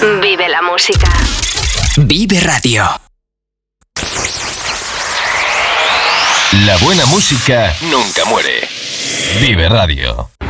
Vive la música. Vive Radio. La buena música nunca muere. Vive Radio.